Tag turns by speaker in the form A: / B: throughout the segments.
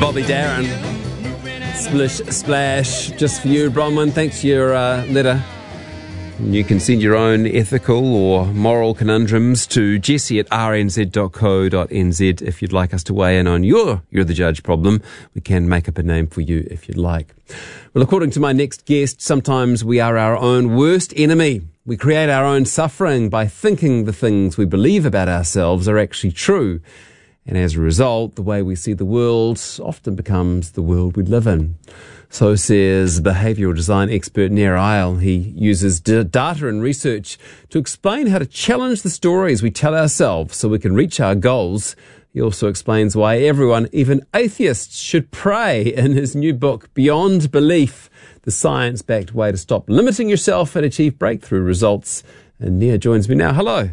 A: Bobby Darin. Splish Splash, just for you, Bronwyn. Thanks for your letter. You can send your own ethical or moral conundrums to jesse@rnz.co.nz if you'd like us to weigh in on your You're the Judge problem. We can make up a name for you if you'd like. Well, according to my next guest, sometimes we are our own worst enemy. We create our own suffering by thinking the things we believe about ourselves are actually true. And as a result, the way we see the world often becomes the world we live in. So says behavioural design expert Nir Eyal. He uses data and research to explain how to challenge the stories we tell ourselves so we can reach our goals. He also explains why everyone, even atheists, should pray in his new book, Beyond Belief, the science-backed way to stop limiting yourself and achieve breakthrough results. And Nir joins me now. Hello.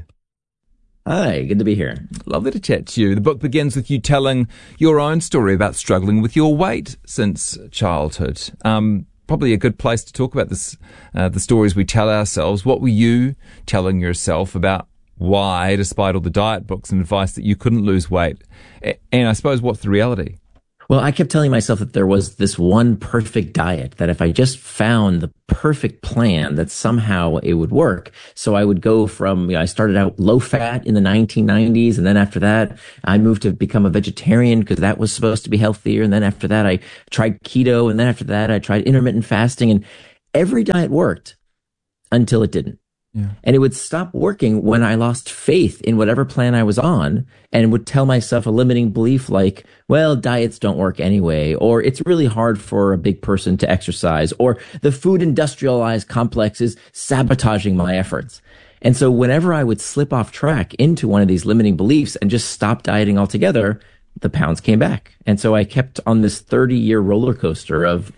B: Hi, good to be here.
C: Lovely to chat to you. The book begins with you telling your own story about struggling with your weight since childhood. Probably a good place to talk about this, the stories we tell ourselves. What were you telling yourself about why, despite all the diet books and advice, that you couldn't lose weight? And I suppose, what's the reality?
B: Well, I kept telling myself that there was this one perfect diet, that if I just found the perfect plan, that somehow it would work. So I would go from, I started out low fat in the 1990s. And then after that, I moved to become a vegetarian because that was supposed to be healthier. And then after that, I tried keto. And then after that, I tried intermittent fasting, and every diet worked until it didn't. Yeah. And it would stop working when I lost faith in whatever plan I was on, and would tell myself a limiting belief like, well, diets don't work anyway, or it's really hard for a big person to exercise, or the food industrialized complex is sabotaging my efforts. And so whenever I would slip off track into one of these limiting beliefs and just stop dieting altogether, the pounds came back. And so I kept on this 30-year roller coaster of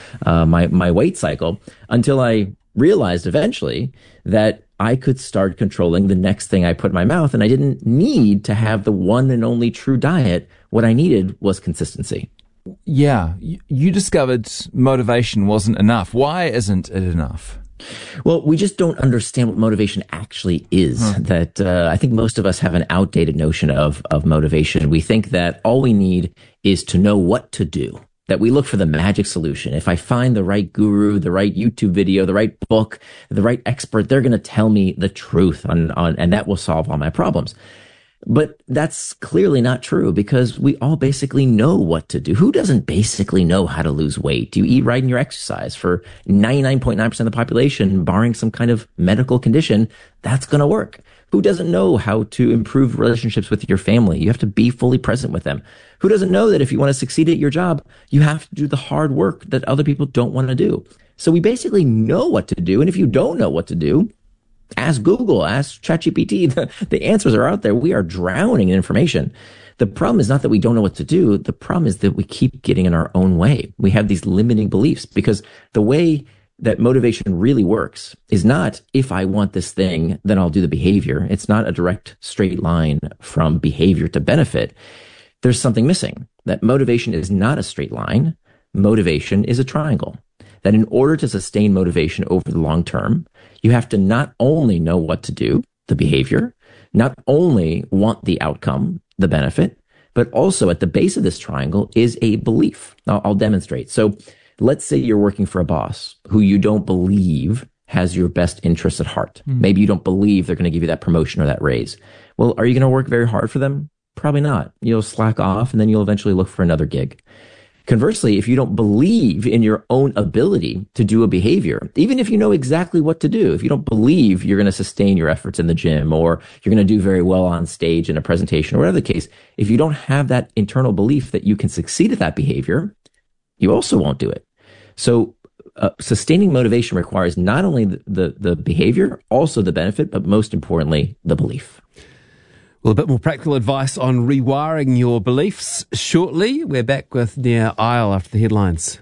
B: my weight cycle until I realized eventually that I could start controlling the next thing I put in my mouth, and I didn't need to have the one and only true diet. What I needed was consistency.
C: Yeah, you discovered motivation wasn't enough. Why isn't it enough?
B: Well, we just don't understand what motivation actually is. That I think most of us have an outdated notion of motivation. We think that all we need is to know what to do, that we look for the magic solution. If I find the right guru, the right YouTube video, the right book, the right expert, they're going to tell me the truth and that will solve all my problems. But that's clearly not true, because we all basically know what to do. Who doesn't basically know how to lose weight? Do you eat right in your exercise? For 99.9% of the population, barring some kind of medical condition, that's going to work. Who doesn't know how to improve relationships with your family? You have to be fully present with them. Who doesn't know that if you want to succeed at your job, you have to do the hard work that other people don't want to do? So we basically know what to do. And if you don't know what to do, ask Google, ask ChatGPT. The answers are out there. We are drowning in information. The problem is not that we don't know what to do. The problem is that we keep getting in our own way. We have these limiting beliefs, because the way that motivation really works is not, if I want this thing, then I'll do the behavior. It's not a direct straight line from behavior to benefit. There's something missing. That motivation is not a straight line. Motivation is a triangle. That in order to sustain motivation over the long term, you have to not only know what to do, the behavior, not only want the outcome, the benefit, but also at the base of this triangle is a belief. I'll demonstrate. So let's say you're working for a boss who you don't believe has your best interests at heart. Maybe you don't believe they're going to give you that promotion or that raise. Well, are you going to work very hard for them? Probably not. You'll slack off, and then you'll eventually look for another gig. Conversely, if you don't believe in your own ability to do a behavior, even if you know exactly what to do, if you don't believe you're going to sustain your efforts in the gym, or you're going to do very well on stage in a presentation, or whatever the case, if you don't have that internal belief that you can succeed at that behavior, you also won't do it. So sustaining motivation requires not only the behavior, also the benefit, but most importantly, the belief.
A: Well, a bit more practical advice on rewiring your beliefs shortly. We're back with Nir Eyal after the headlines.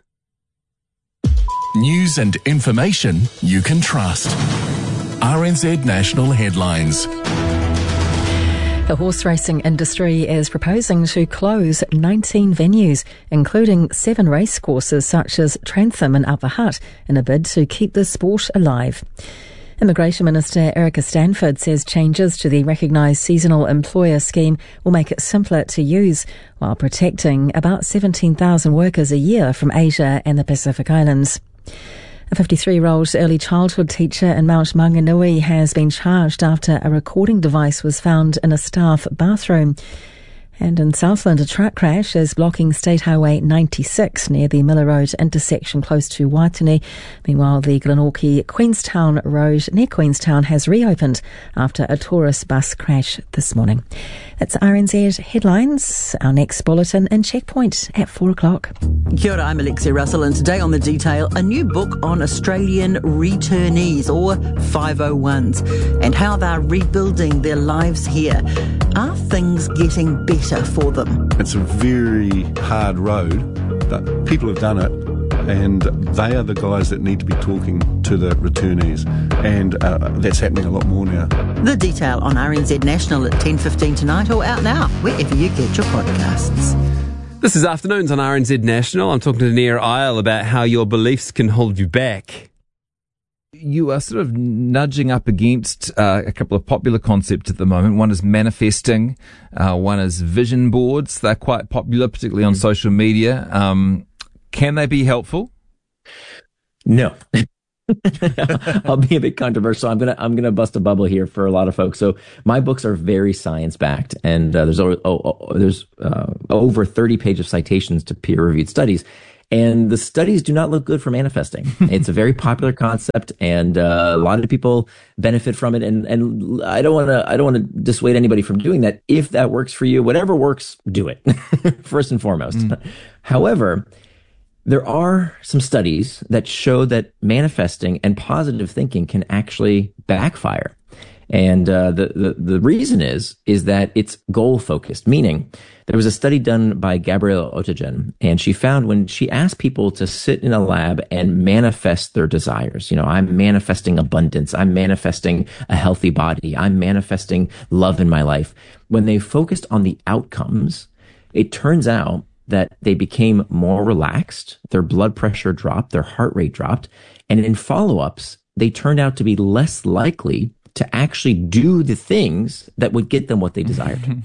D: News and information you can trust. RNZ National Headlines.
E: The horse racing industry is proposing to close 19 venues, including 7 racecourses such as Trantham and Upper Hutt, in a bid to keep the sport alive. Immigration Minister Erica Stanford says changes to the recognised seasonal employer scheme will make it simpler to use while protecting about 17,000 workers a year from Asia and the Pacific Islands. A 53-year-old early childhood teacher in Mount Maunganui has been charged after a recording device was found in a staff bathroom. And in Southland, a truck crash is blocking State Highway 96 near the Miller Road intersection close to Waitangi. Meanwhile, the Glenorchy Queenstown Road near Queenstown has reopened after a tourist bus crash this morning. That's RNZ Headlines. Our next bulletin in Checkpoint at 4 o'clock.
F: Kia ora, I'm Alexia Russell, and today on The Detail, a new book on Australian returnees or 501s and how they're rebuilding their lives here. Are things getting better for them?
G: It's a very hard road, but people have done it, and they are the guys that need to be talking to the returnees, and that's happening a lot more now.
F: The Detail on RNZ National at 10:15 tonight, or out now, wherever you get your podcasts.
A: This is Afternoons on RNZ National. I'm talking to Nair Isle about how your beliefs can hold you back.
C: You are sort of nudging up against a couple of popular concepts at the moment. One is manifesting. One is vision boards. They're quite popular, particularly on social media. Can they be helpful?
B: No. I'll be a bit controversial. I'm gonna bust a bubble here for a lot of folks. So my books are very science backed, and there's over 30 pages of citations to peer reviewed studies. And the studies do not look good for manifesting. It's a very popular concept, and a lot of people benefit from it. And I don't want to dissuade anybody from doing that. If that works for you, whatever works, do it first and foremost. However, there are some studies that show that manifesting and positive thinking can actually backfire. And the reason is that it's goal focused, meaning there was a study done by Gabrielle Oettingen, and she found when she asked people to sit in a lab and manifest their desires, I'm manifesting abundance, I'm manifesting a healthy body, I'm manifesting love in my life. When they focused on the outcomes, it turns out that they became more relaxed, their blood pressure dropped, their heart rate dropped, and in follow-ups, they turned out to be less likely to actually do the things that would get them what they desired.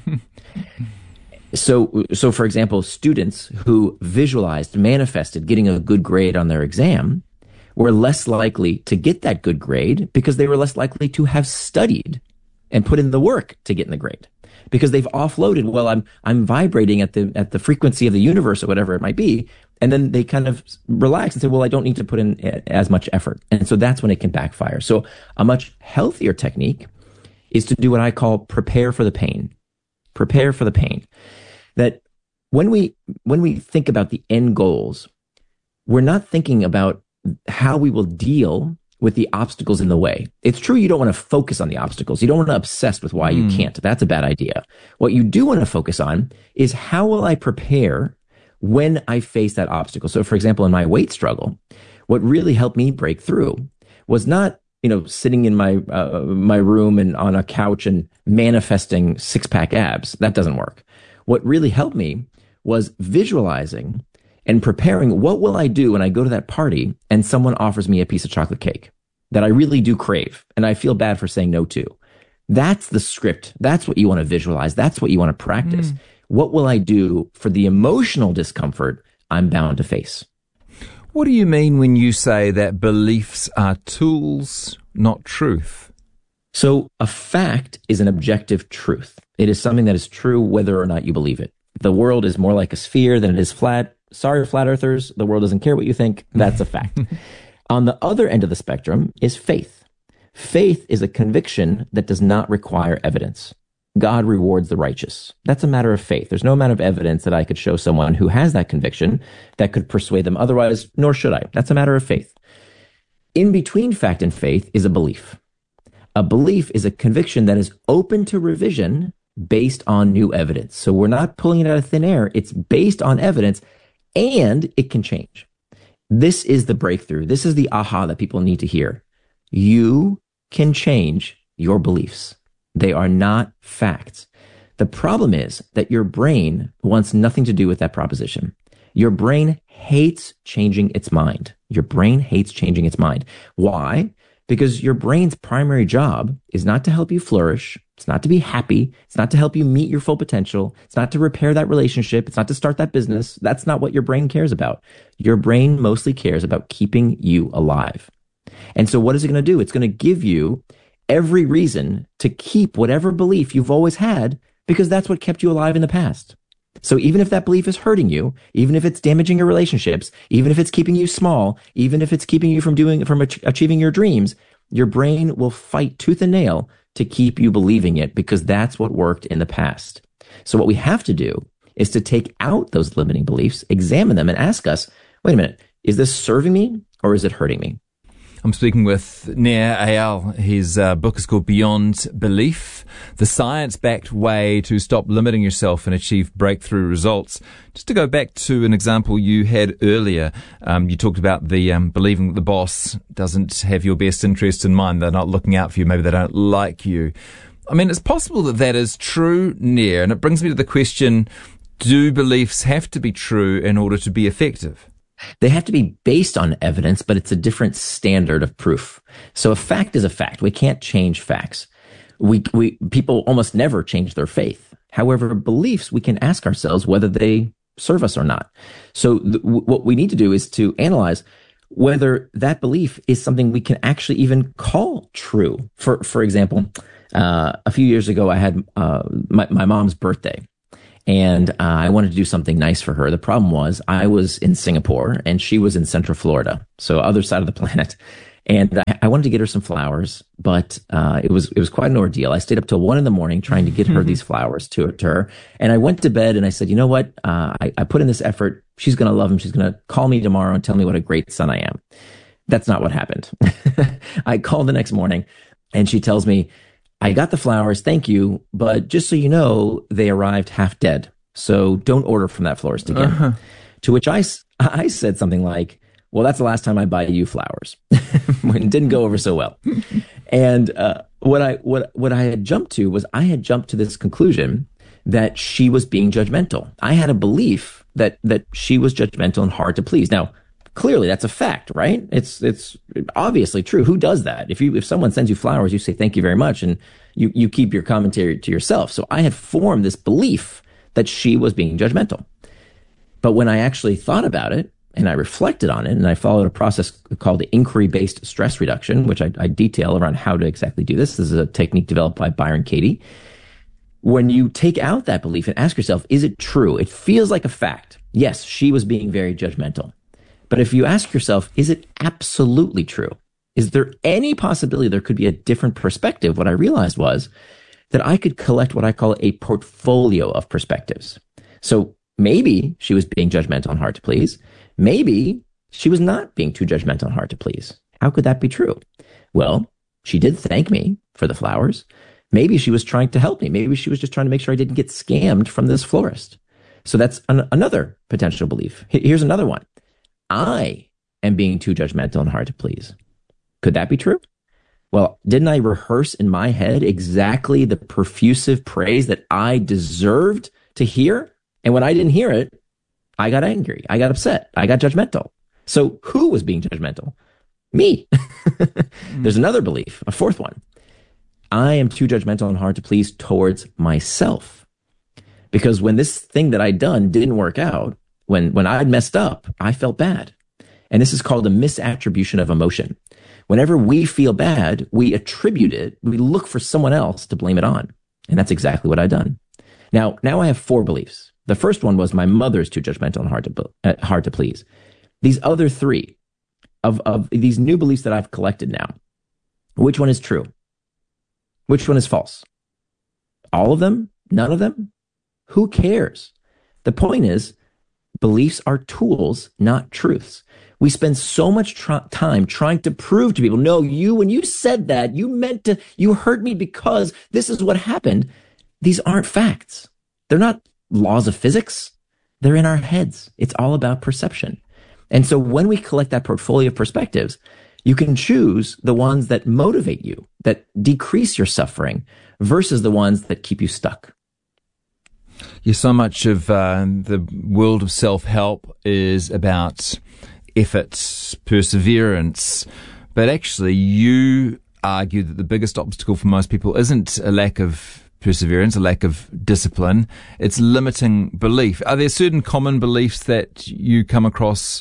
B: So for example, students who visualized, manifested getting a good grade on their exam were less likely to get that good grade because they were less likely to have studied and put in the work to get in the grade. Because they've offloaded, well, I'm vibrating at the frequency of the universe or whatever it might be, and then they kind of relax and say, well, I don't need to put in as much effort. And so that's when it can backfire. So a much healthier technique is to do what I call prepare for the pain. Prepare for the pain. That when we think about the end goals, we're not thinking about how we will deal with the obstacles in the way. It's true you don't want to focus on the obstacles. You don't want to obsess with why you can't. That's a bad idea. What you do want to focus on is how will I prepare when I face that obstacle. So for example, in my weight struggle, what really helped me break through was not, sitting in my room and on a couch and manifesting six-pack abs. That doesn't work. What really helped me was visualizing and preparing what will I do when I go to that party and someone offers me a piece of chocolate cake that I really do crave and I feel bad for saying no to. That's the script. That's what you want to visualize. That's what you want to practice. What will I do for the emotional discomfort I'm bound to face?
C: What do you mean when you say that beliefs are tools, not truth?
B: So a fact is an objective truth. It is something that is true whether or not you believe it. The world is more like a sphere than it is flat. Sorry, flat earthers, the world doesn't care what you think. That's a fact. On the other end of the spectrum is faith. Faith is a conviction that does not require evidence. God rewards the righteous. That's a matter of faith. There's no amount of evidence that I could show someone who has that conviction that could persuade them otherwise, nor should I. That's a matter of faith. In between fact and faith is a belief. A belief is a conviction that is open to revision based on new evidence. So we're not pulling it out of thin air. It's based on evidence and it can change. This is the breakthrough. This is the aha that people need to hear. You can change your beliefs. They are not facts. The problem is that your brain wants nothing to do with that proposition. Your brain hates changing its mind. Your brain hates changing its mind. Why? because your brain's primary job is not to help you flourish. It's not to be happy. It's not to help you meet your full potential. It's not to repair that relationship. It's not to start that business. That's not what your brain cares about. Your brain mostly cares about keeping you alive. And so what is it going to do? It's going to give you every reason to keep whatever belief you've always had, because that's what kept you alive in the past. So even if that belief is hurting you, even if it's damaging your relationships, even if it's keeping you small, even if it's keeping you from achieving your dreams, your brain will fight tooth and nail to keep you believing it, because that's what worked in the past. So what we have to do is to take out those limiting beliefs, examine them, and ask us, wait a minute, is this serving me or is it hurting me?
C: I'm speaking with Nir Eyal. His book is called Beyond Belief, the science-backed way to stop limiting yourself and achieve breakthrough results. Just to go back to an example you had earlier, you talked about the believing that the boss doesn't have your best interests in mind. They're not looking out for you. Maybe they don't like you. I mean, it's possible that that is true, Nir, and it brings me to the question, do beliefs have to be true in order to be effective?
B: They have to be based on evidence, but it's a different standard of proof. So a fact is a fact. We can't change facts. People almost never change their faith. However, beliefs, we can ask ourselves whether they serve us or not. So what we need to do is to analyze whether that belief is something we can actually even call true. For example, a few years ago, I had my mom's birthday. And I wanted to do something nice for her. The problem was I was in Singapore and she was in Central Florida, so other side of the planet. And I wanted to get her some flowers, but it was quite an ordeal. I stayed up till 1 a.m. trying to get her these flowers to her. And I went to bed and I said, you know what? I put in this effort. She's going to love them. She's going to call me tomorrow and tell me what a great son I am. That's not what happened. I called the next morning and she tells me, I got the flowers, thank you, but just so you know, they arrived half dead. So don't order from that florist again. Uh-huh. To which I said something like, well, that's the last time I buy you flowers. It didn't go over so well. And what I had jumped to was I had jumped to this conclusion that she was being judgmental. I had a belief that she was judgmental and hard to please. Now, clearly, that's a fact, right? It's obviously true. Who does that? If someone sends you flowers, you say thank you very much, and you keep your commentary to yourself. So I had formed this belief that she was being judgmental. But when I actually thought about it and I reflected on it, and I followed a process called inquiry-based stress reduction, which I detail around how to exactly do this. This is a technique developed by Byron Katie. When you take out that belief and ask yourself, is it true? It feels like a fact. Yes, she was being very judgmental. But if you ask yourself, is it absolutely true? Is there any possibility there could be a different perspective? What I realized was that I could collect what I call a portfolio of perspectives. So maybe she was being judgmental and hard to please. Maybe she was not being too judgmental and hard to please. How could that be true? Well, she did thank me for the flowers. Maybe she was trying to help me. Maybe she was just trying to make sure I didn't get scammed from this florist. So that's another potential belief. Here's another one. I am being too judgmental and hard to please. Could that be true? Well, didn't I rehearse in my head exactly the perfusive praise that I deserved to hear? And when I didn't hear it, I got angry. I got upset. I got judgmental. So who was being judgmental? Me. There's another belief, a fourth one. I am too judgmental and hard to please towards myself. Because when this thing that I'd done didn't work out, when I'd messed up, I felt bad. And this is called a misattribution of emotion. Whenever we feel bad, we attribute it, we look for someone else to blame it on. And that's exactly what I've done. Now I have 4 beliefs. The first one was my mother's too judgmental and hard to please. These other 3 of these new beliefs that I've collected now, which one is true? Which one is false? All of them? None of them? Who cares? The point is, beliefs are tools, not truths. We spend so much time trying to prove to people, no, when you said that, you hurt me because this is what happened. These aren't facts. They're not laws of physics. They're in our heads. It's all about perception. And so when we collect that portfolio of perspectives, you can choose the ones that motivate you, that decrease your suffering, versus the ones that keep you stuck.
C: Yeah, so much of the world of self-help is about effort, perseverance, But actually, you argue that the biggest obstacle for most people isn't a lack of perseverance, a lack of discipline. It's limiting belief. Are there certain common beliefs that you come across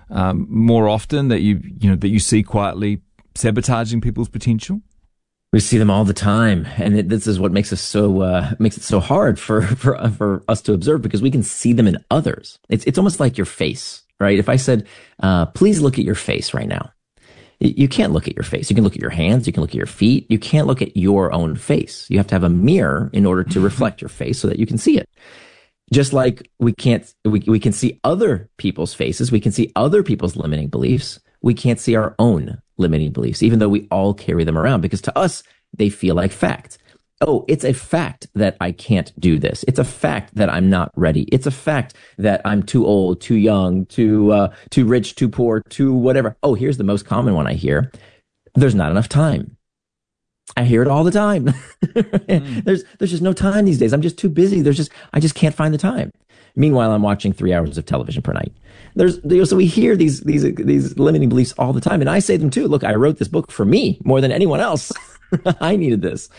C: more often that you see quietly sabotaging people's potential?
B: We see them all the time, and this is what makes it so hard for us to observe, because we can see them in others. It's almost like your face, right? If I said, "Please look at your face right now," you can't look at your face. You can look at your hands. You can look at your feet. You can't look at your own face. You have to have a mirror in order to reflect your face so that you can see it. Just like we can see other people's faces, we can see other people's limiting beliefs. We can't see our own limiting beliefs, even though we all carry them around, because to us, they feel like fact. Oh, it's a fact that I can't do this. It's a fact that I'm not ready. It's a fact that I'm too old, too young, too rich, too poor, too whatever. Oh, here's the most common one I hear. There's not enough time. I hear it all the time. There's just no time these days. I'm just too busy. I just can't find the time. Meanwhile, I'm watching 3 hours of television per night. So we hear these limiting beliefs all the time. And I say them too. Look, I wrote this book for me more than anyone else. I needed this.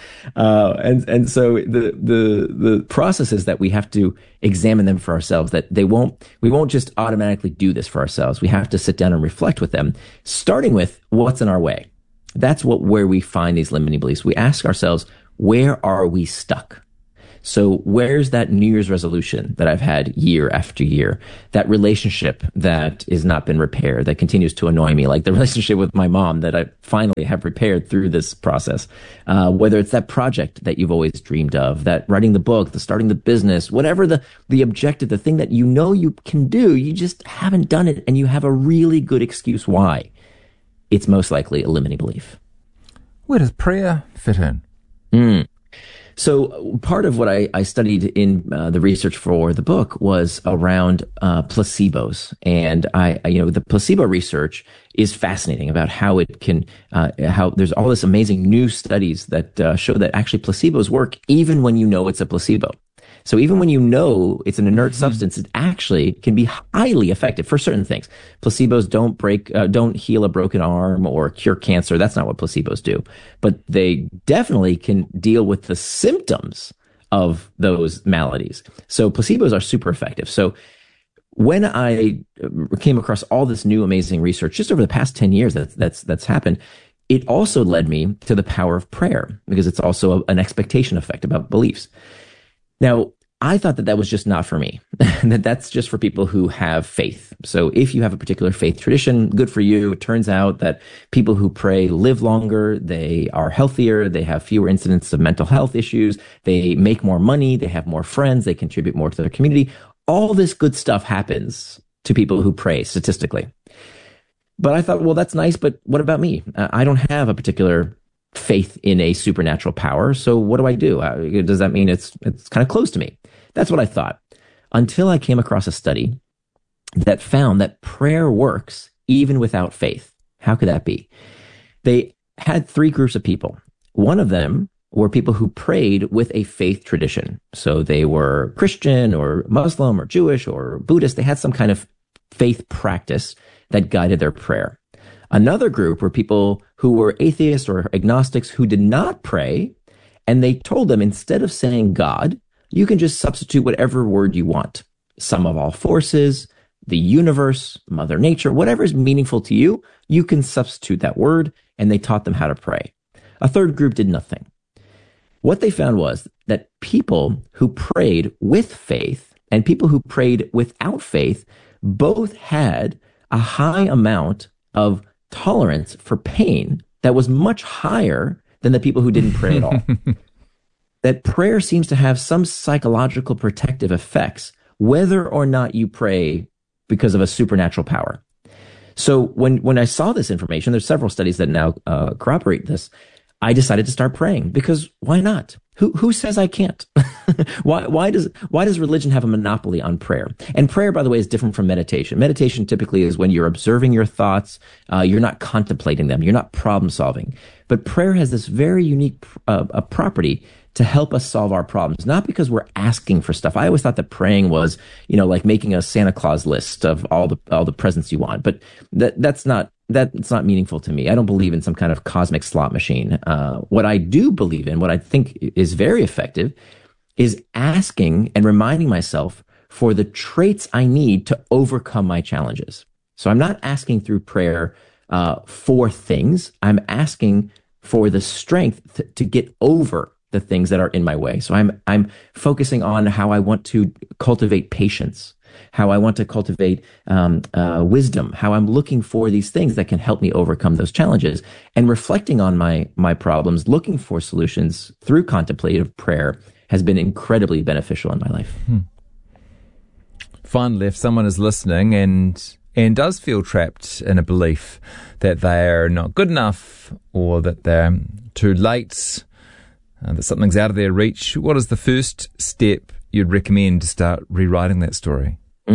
B: And so the process is that we have to examine them for ourselves, that we won't just automatically do this for ourselves. We have to sit down and reflect with them, starting with what's in our way. That's where we find these limiting beliefs. We ask ourselves, where are we stuck? So where's that New Year's resolution that I've had year after year? That relationship that has not been repaired, that continues to annoy me, like the relationship with my mom that I finally have repaired through this process. Whether it's that project that you've always dreamed of, that writing the book, the starting the business, whatever the objective, the thing that you know you can do, you just haven't done it, and you have a really good excuse why. It's most likely a limiting belief.
C: Where does prayer fit in?
B: So part of what I studied in the research for the book was around placebos, and the placebo research is fascinating about how it can how there's all this amazing new studies that show that actually placebos work even when you know it's a placebo. So even when you know it's an inert substance, it actually can be highly effective for certain things. Placebos don't heal a broken arm or cure cancer. That's not what placebos do. But they definitely can deal with the symptoms of those maladies. So placebos are super effective. So when I came across all this new amazing research just over the past 10 years that's happened, it also led me to the power of prayer, because it's also an expectation effect about beliefs. Now, I thought that was just not for me, that's just for people who have faith. So if you have a particular faith tradition, good for you. It turns out that people who pray live longer, they are healthier, they have fewer incidents of mental health issues, they make more money, they have more friends, they contribute more to their community. All this good stuff happens to people who pray statistically. But I thought, well, that's nice, but what about me? I don't have a particular faith in a supernatural power. So what do I do? Does that mean it's kind of close to me? That's what I thought, until I came across a study that found that prayer works even without faith. How could that be? They had 3 groups of people. One of them were people who prayed with a faith tradition. So they were Christian or Muslim or Jewish or Buddhist. They had some kind of faith practice that guided their prayer. Another group were people who were atheists or agnostics who did not pray, and they told them, instead of saying God, you can just substitute whatever word you want. Sum of all forces, the universe, Mother Nature, whatever is meaningful to you, you can substitute that word, and they taught them how to pray. A third group did nothing. What they found was that people who prayed with faith and people who prayed without faith both had a high amount of tolerance for pain that was much higher than the people who didn't pray at all. That prayer seems to have some psychological protective effects, whether or not you pray because of a supernatural power. So when I saw this information, there's several studies that now corroborate this. I decided to start praying, because why not? Who says I can't? Why does religion have a monopoly on prayer? And prayer, by the way, is different from meditation. Meditation typically is when you're observing your thoughts, you're not contemplating them, you're not problem solving. But prayer has this very unique property to help us solve our problems, not because we're asking for stuff. I always thought that praying was, like making a Santa Claus list of all the presents you want. But that's not that's not meaningful to me. I don't believe in some kind of cosmic slot machine. What I do believe in, what I think is very effective, is asking and reminding myself for the traits I need to overcome my challenges. So I'm not asking through prayer for things. I'm asking for the strength to get over the things that are in my way. So I'm focusing on how I want to cultivate patience, how I want to cultivate wisdom, how I'm looking for these things that can help me overcome those challenges, and reflecting on my problems, looking for solutions through contemplative prayer has been incredibly beneficial in my life.
C: Finally, if someone is listening and does feel trapped in a belief that they're not good enough or that they're too late, that something's out of their reach, what is the first step you'd recommend to start rewriting that story?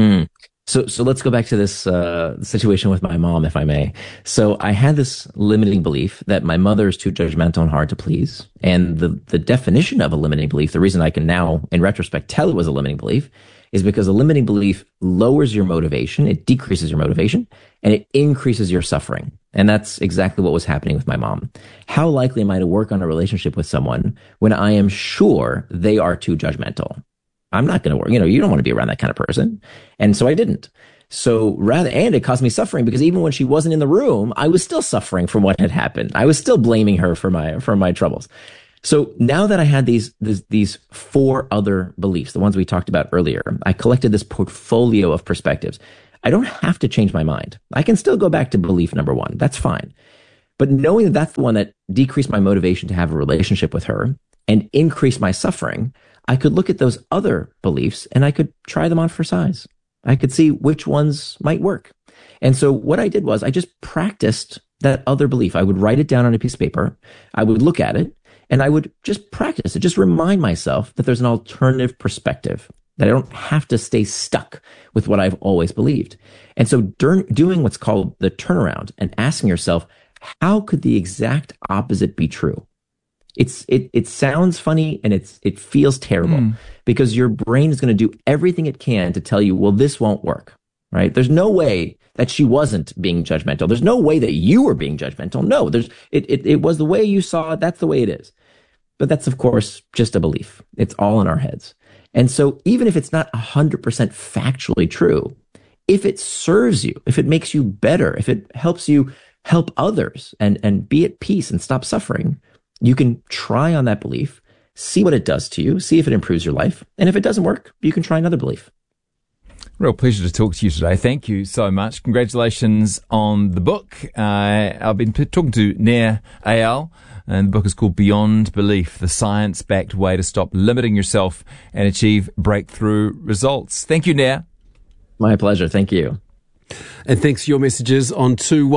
B: So let's go back to this situation with my mom, if I may. So I had this limiting belief that my mother is too judgmental and hard to please. And the definition of a limiting belief, the reason I can now, in retrospect, tell it was a limiting belief, is because a limiting belief lowers your motivation, it decreases your motivation, and it increases your suffering. And that's exactly what was happening with my mom. How likely am I to work on a relationship with someone when I am sure they are too judgmental? I'm not going to work. You don't want to be around that kind of person. And so I didn't. And it caused me suffering because even when she wasn't in the room, I was still suffering from what had happened. I was still blaming her for my troubles. So now that I had these 4 other beliefs, the ones we talked about earlier, I collected this portfolio of perspectives. I don't have to change my mind. I can still go back to belief number 1. That's fine. But knowing that that's the one that decreased my motivation to have a relationship with her and increased my suffering, I could look at those other beliefs and I could try them on for size. I could see which ones might work. And so what I did was I just practiced that other belief. I would write it down on a piece of paper. I would look at it and I would just practice it, just remind myself that there's an alternative perspective, that I don't have to stay stuck with what I've always believed. And so doing what's called the turnaround and asking yourself, how could the exact opposite be true? It sounds funny and it feels terrible because your brain is going to do everything it can to tell you, well, this won't work, right? There's no way that she wasn't being judgmental. There's no way that you were being judgmental. No, it was the way you saw it. That's the way it is. But that's, of course, just a belief. It's all in our heads. And so even if it's not 100% factually true, if it serves you, if it makes you better, if it helps you help others and be at peace and stop suffering, you can try on that belief, see what it does to you, see if it improves your life. And if it doesn't work, you can try another belief.
C: Real pleasure to talk to you today. Thank you so much. Congratulations on the book. I've been talking to Nair Eyal, and the book is called Beyond Belief, the science-backed way to stop limiting yourself and achieve breakthrough results. Thank you, Nair.
B: My pleasure. Thank you.
A: And thanks for your messages on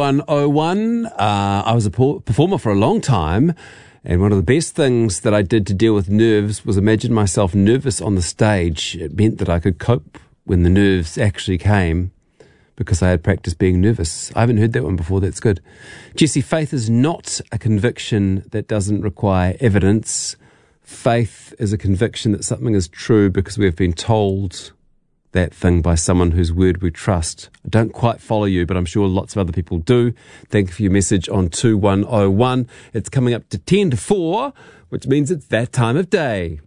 A: 2101. I was a performer for a long time, and one of the best things that I did to deal with nerves was imagine myself nervous on the stage. It meant that I could cope when the nerves actually came because I had practiced being nervous. I haven't heard that one before. That's good. Jesse, faith is not a conviction that doesn't require evidence. Faith is a conviction that something is true because we have been told that thing by someone whose word we trust. I don't quite follow you, but I'm sure lots of other people do. Thank you for your message on 2101. It's coming up to 10 to 4, which means it's that time of day.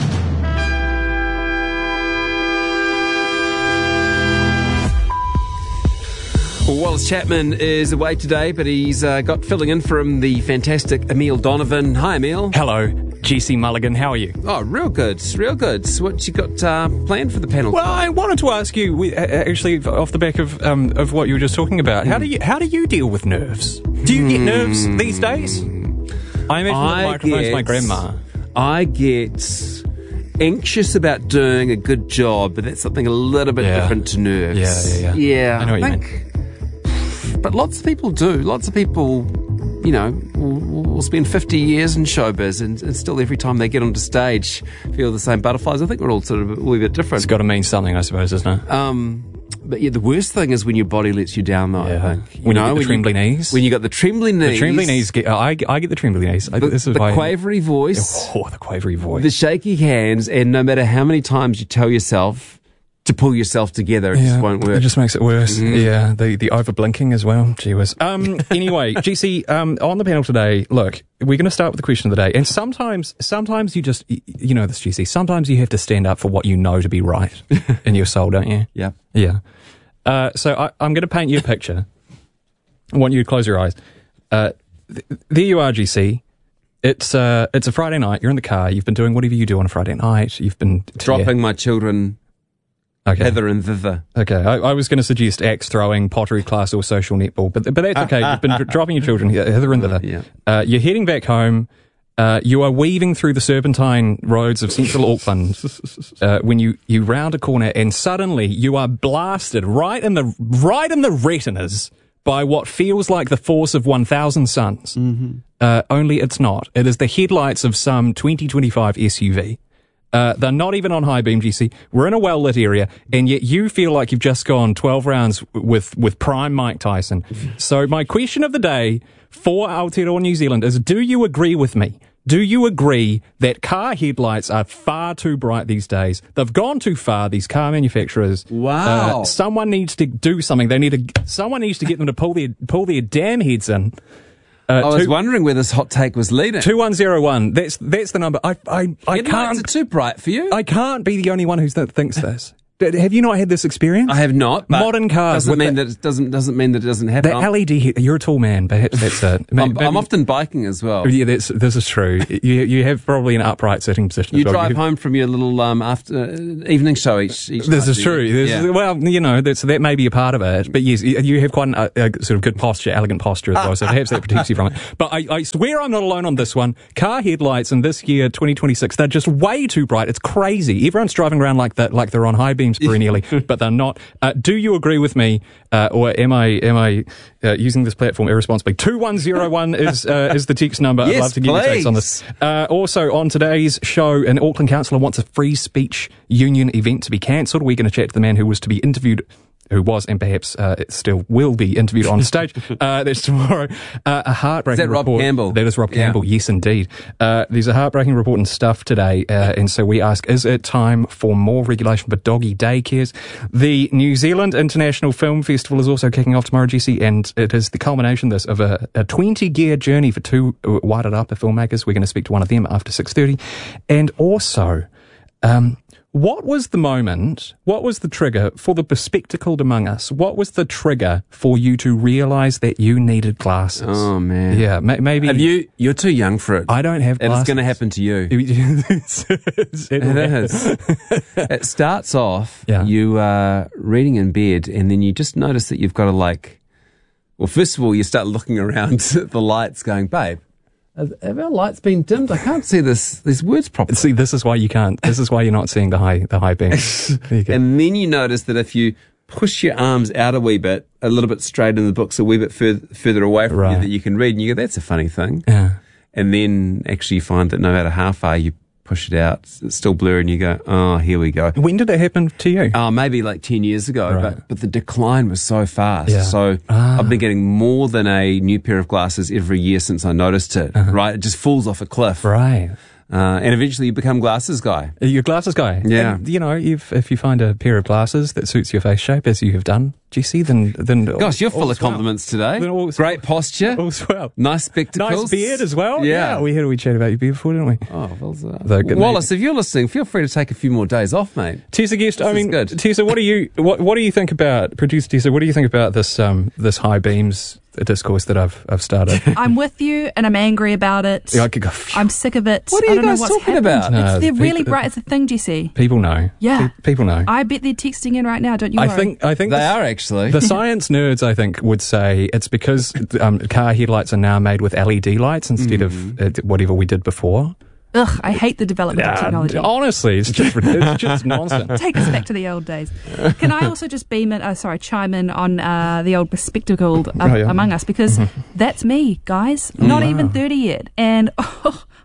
A: Well, Wallace Chapman is away today, but he's got filling in for him the fantastic Emile Donovan. Hi, Emile.
H: Hello, Jesse Mulligan. How are you?
A: Oh, real good, real good. So what you got planned for the panel?
H: Well, I wanted to ask you, actually, off the back of what you were just talking about, how do you deal with nerves? Do you get nerves these days? I imagine the microphone's my grandma.
A: I get anxious about doing a good job, but that's something a little bit different to nerves. Yeah.
H: I know what you mean.
A: But lots of people do. Lots of people, will spend 50 years in showbiz and still every time they get onto stage feel the same butterflies. I think we're all sort of a little bit different.
H: It's got to mean something, I suppose, isn't it?
A: But yeah, the worst thing is when your body lets you down, though, I think.
H: When you get the trembly knees?
A: When you got the trembly knees.
H: The trembly knees, I get the trembly knees.
A: The quavery voice.
H: Oh, the quavery voice.
A: The shaky hands, and no matter how many times you tell yourself, to pull yourself together. It just won't work.
H: It just makes it worse. Yeah, the over blinking as well. Gee whiz. Anyway, GC, on the panel today, look, we're going to start with the question of the day. And sometimes you just, you know this, GC, sometimes you have to stand up for what you know to be right in your soul, don't you?
A: Yeah.
H: Yeah. So I'm going to paint you a picture. I want you to close your eyes. There you are, GC. It's a Friday night. You're in the car. You've been doing whatever you do on a Friday night. You've been
A: dropping my children hither and thither.
H: Okay, I was going to suggest axe throwing, pottery class, or social netball, but that's okay. You've been dropping your children hither and thither.
A: Yeah.
H: You're heading back home. You are weaving through the serpentine roads of central Auckland when you round a corner, and suddenly you are blasted right in the retinas by what feels like the force of 1,000 suns. Only it's not. It is the headlights of some 2025 SUV. They're not even on high beam, GC. We're in a well-lit area, and yet you feel like you've just gone 12 rounds with prime Mike Tyson. So my question of the day for Aotearoa New Zealand is, do you agree with me? Do you agree that car headlights are far too bright these days? They've gone too far, these car manufacturers.
A: Wow.
H: Someone needs to do something. Someone needs to get them to pull their damn heads in.
A: I was wondering where this hot take was leading.
H: 2101. That's the number. I can't.
A: Are too bright for you.
H: I can't be the only one who thinks this. Have you not had this experience?
A: I have not.
H: Modern cars
A: doesn't mean that it doesn't happen.
H: The LED. You're a tall man. Perhaps that's it.
A: I'm often biking as well.
H: Yeah, this is true. You have probably an upright sitting position.
A: You drive home from your little after evening show each
H: This is true. Well, that may be a part of it. But yes, you have quite a sort of good posture, elegant posture as well. So perhaps that protects you from it. But I swear I'm not alone on this one. Car headlights in this year, 2026, they're just way too bright. It's crazy. Everyone's driving around like they're on high beams perennially, but they're not. Do you agree with me, or am I using this platform irresponsibly? 2101 is the text number.
A: Yes,
H: I'd love to get your takes on this. Also, on today's show, an Auckland councillor wants a free speech union event to be cancelled. We're going to chat to the man who was to be interviewed, who was and perhaps still will be interviewed on stage. That's tomorrow. A heartbreaking report.
A: Is that Rob Campbell?
H: That is Rob Campbell, yes indeed. There's a heartbreaking report and stuff today, and so we ask, is it time for more regulation for doggy daycares? The New Zealand International Film Festival is also kicking off tomorrow, Jesse, and it is the culmination of a 20-year journey for two Wairarapa filmmakers. We're going to speak to one of them after 6:30. And also, what was the moment, what was the trigger for the bespectacled among us? What was the trigger for you to realise that you needed glasses?
A: Oh, man.
H: Yeah, maybe...
A: You're too young for it.
H: I don't have glasses.
A: It's going to happen to you. It is. It starts off, you are reading in bed, and then you just notice that you've got to first of all, you start looking around the lights going, babe, have our lights been dimmed? I can't see these words properly.
H: See, this is why you can't. This is why you're not seeing the high beam.
A: And then you notice that if you push your arms out a little bit straight in the books, a wee bit further away from you, that you can read, and you go, that's a funny thing.
H: Yeah.
A: And then actually you find that no matter how far you push it out, it's still blurry, and you go, oh, here we go.
H: When did that happen to you?
A: Maybe like 10 years ago, but the decline was so fast.
H: Yeah.
A: So I've been getting more than a new pair of glasses every year since I noticed it, right? It just falls off a cliff.
H: Right.
A: And eventually you become glasses guy.
H: You're a glasses guy.
A: Yeah.
H: And, if you find a pair of glasses that suits your face shape, as you have done, GC, then
A: gosh, you're full of compliments today. Great posture.
H: All's well.
A: Nice spectacles.
H: Nice beard as well.
A: Yeah.
H: We chatted about your beard before, didn't we?
A: Oh, well, Wallace, if you're listening, feel free to take a few more days off, mate.
H: Tessa Guest,
A: good.
H: Tessa, what do you think about, producer Tessa, what do you think about this high beams discourse that I've started?
I: I'm with you, and I'm angry about it.
H: Yeah, I could go,
I: I'm sick of it.
A: What are you guys talking about?
I: They're really bright. It's a thing, Jesse.
H: People know.
I: Yeah.
H: People know.
I: I bet they're texting in right now, don't you worry?
H: I think
A: they are actually.
H: The science nerds, I think, would say it's because car headlights are now made with LED lights instead of whatever we did before.
I: Ugh, I hate the development of technology.
H: Honestly, it's just nonsense.
I: Take us back to the old days. Can I also just chime in on the old bespectacled among us, because that's me, guys. Not even 30 yet. And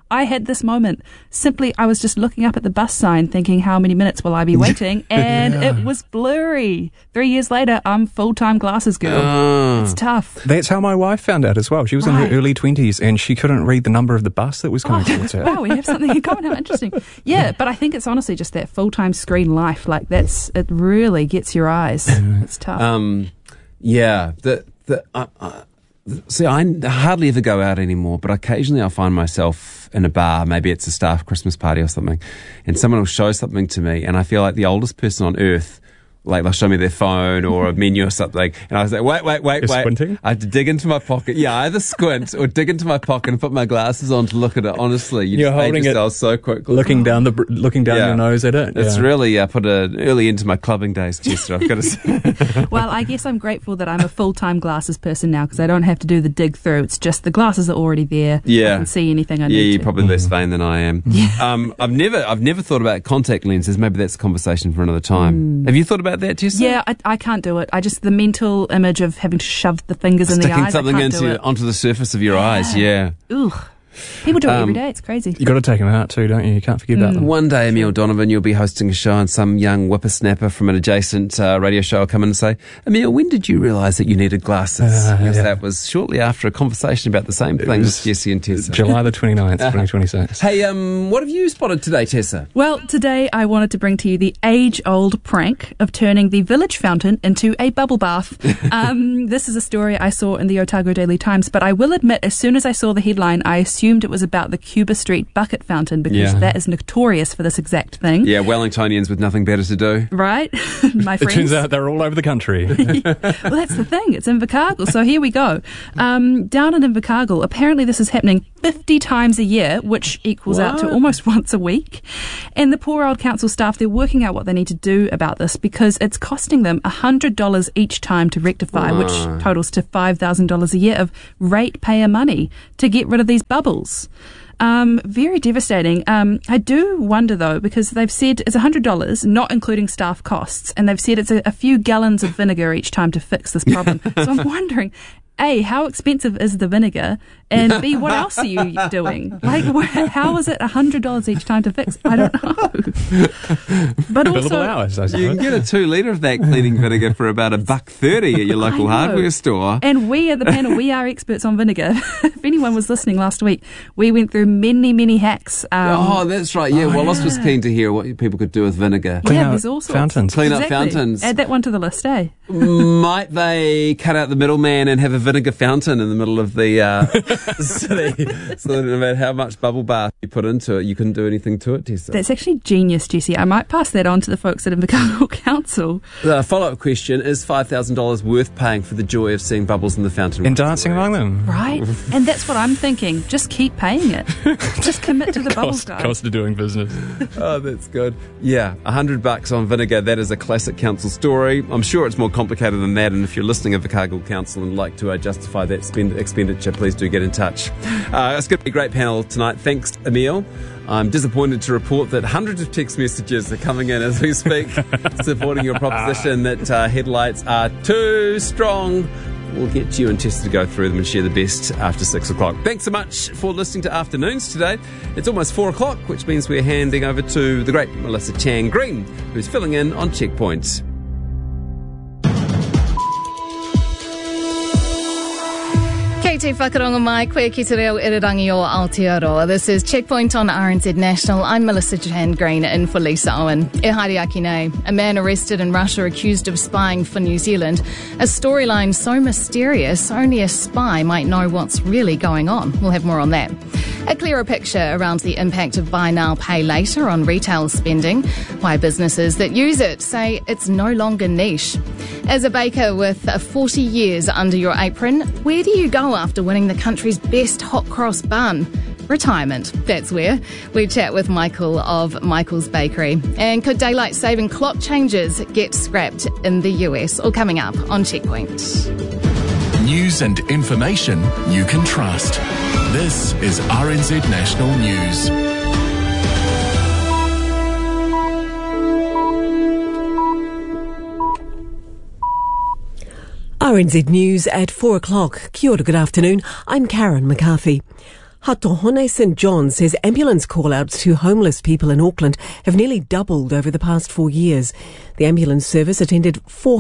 I: I had this moment. Simply, I was just looking up at the bus sign thinking, how many minutes will I be waiting? And it was blurry. 3 years later, I'm full-time glasses girl. It's tough.
H: That's how my wife found out as well. She was in her early 20s and she couldn't read the number of the bus that was coming towards her.
I: Wow, we have something in common. How interesting. Yeah, but I think it's honestly just that full-time screen life. Like, it really gets your eyes. It's tough.
A: See, I hardly ever go out anymore, but occasionally I'll find myself in a bar, maybe it's a staff Christmas party or something, and someone will show something to me, and I feel like the oldest person on earth. Like, they'll show me their phone or a menu or something, and I was like, wait.
H: Squinting?
A: I have to dig into my pocket. Yeah, either squint or dig into my pocket and put my glasses on to look at it. Honestly, you're just holding yourself so quickly.
H: Looking down your nose at it.
A: It's really put an early into my clubbing days, Chester, I've got to say.
I: Well, I guess I'm grateful that I'm a full-time glasses person now because I don't have to do the dig through. It's just the glasses are already there.
A: Yeah.
I: I can see anything I need
A: to.
I: Yeah,
A: you're probably less vain than I am.
I: Yeah.
A: I've never thought about contact lenses. Maybe that's a conversation for another time. Have you thought about that, Chester?
I: Yeah, I can't do it. The mental image of having to shove the fingers in the eyes.
A: Sticking something onto the surface of your eyes, yeah.
I: Ugh. People do it every day. It's crazy.
H: You got to take them out too, don't you? You can't forget about them.
A: One day, Emil Donovan, you'll be hosting a show and some young whippersnapper from an adjacent radio show will come in and say, Emil, when did you realise that you needed glasses? Yes, that was shortly after a conversation about the same thing with Jessie and Tessa.
H: July the 29th, 2026.
A: Hey, what have you spotted today, Tessa?
I: Well, today I wanted to bring to you the age-old prank of turning the village fountain into a bubble bath. This is a story I saw in the Otago Daily Times, but I will admit, as soon as I saw the headline, I assumed it was about the Cuba Street bucket fountain because that is notorious for this exact thing.
A: Yeah, Wellingtonians with nothing better to do.
I: Right? My friends.
H: It turns out they're all over the country.
I: Well, that's the thing. It's Invercargill. So here we go. Down in Invercargill, apparently this is happening 50 times a year, which equals out to almost once a week. And the poor old council staff, they're working out what they need to do about this because it's costing them $100 each time to rectify, which totals to $5,000 a year of ratepayer money to get rid of these bubbles. Very devastating. I do wonder though, because they've said it's $100, not including staff costs, and they've said it's a few gallons of vinegar each time to fix this problem. So I'm wondering, A, how expensive is the vinegar? And B, what else are you doing? Like, how is it $100 each time to fix? I don't know. But also,
H: hours, I suppose.
A: You can get a 2 litre of that cleaning vinegar for about $1.30 at your local hardware store.
I: And we at the panel, we are experts on vinegar. If anyone was listening last week, we went through many hacks.
A: That's right. Yeah, Wallace was keen to hear what people could do with vinegar.
I: There's all sorts.
H: Fountains.
A: Clean up fountains.
I: Add that one to the list, eh?
A: Might they cut out the middleman and have a vinegar fountain in the middle of the city, so that no matter how much bubble bath you put into it, you couldn't do anything to it, Tessa?
I: That's actually genius, Jessie. I might pass that on to the folks at Invercargill Council.
A: The follow-up question, is $5,000 worth paying for the joy of seeing bubbles in the fountain?
H: And dancing among them.
I: Right? And that's what I'm thinking. Just keep paying it. Just commit to the bubbles, guys.
H: Cost of doing business.
A: Oh, that's good. Yeah, $100 on vinegar. That is a classic council story. I'm sure it's more complicated than that, and if you're listening at Invercargill Council and like to justify that expenditure, please do get in touch. It's going to be a great panel tonight. Thanks, Emil. I'm disappointed to report that hundreds of text messages are coming in as we speak, supporting your proposition that headlights are too strong. We'll get you and Tessa to go through them and share the best after 6 o'clock. Thanks so much for listening to Afternoons today. It's almost 4 o'clock, which means we're handing over to the great Melissa Chan Green, who's filling in on Checkpoint.
J: Kei te whakaronga mai, koe ki te reo irirangi o Aotearoa. This is Checkpoint on RNZ National. I'm Melissa Chan Green in for Lisa Owen. E haere aki nei. A man arrested in Russia accused of spying for New Zealand. A storyline so mysterious, only a spy might know what's really going on. We'll have more on that. A clearer picture around the impact of buy now, pay later on retail spending. Why businesses that use it say it's no longer niche. As a baker with 40 years under your apron, where do you go after winning the country's best hot cross bun? Retirement, that's where. We chat with Michael of Michael's Bakery. And could daylight saving clock changes get scrapped in the US? All coming up on Checkpoint.
D: News and information you can trust. This is RNZ National News.
K: RNZ News at 4 o'clock. Kia ora, good afternoon. I'm Karen McCarthy. Hatohone St John's says ambulance call-outs to homeless people in Auckland have nearly doubled over the past 4 years. The ambulance service attended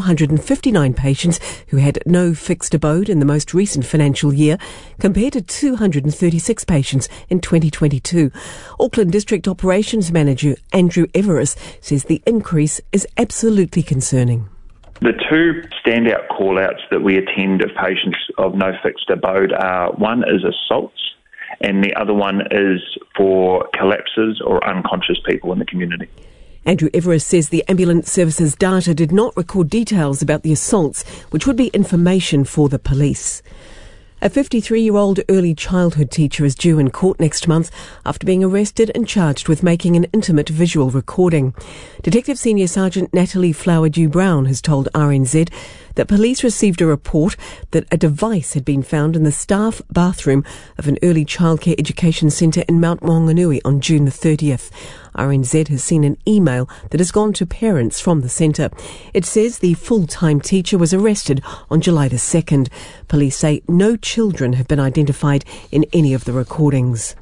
K: 459 patients who had no fixed abode in the most recent financial year, compared to 236 patients in 2022. Auckland District Operations Manager Andrew Everest says the increase is absolutely concerning.
L: The two standout call-outs that we attend of patients of no fixed abode are, one is assaults, and the other one is for collapses or unconscious people in the community.
K: Andrew Everest says the ambulance service's data did not record details about the assaults, which would be information for the police. A 53-year-old early childhood teacher is due in court next month after being arrested and charged with making an intimate visual recording. Detective Senior Sergeant Natalie Flowerdew-Brown has told RNZ that police received a report that a device had been found in the staff bathroom of an early childcare education centre in Mount Maunganui on June the 30th. RNZ has seen an email that has gone to parents from the centre. It says the full-time teacher was arrested on July the 2nd. Police say no children have been identified in any of the recordings.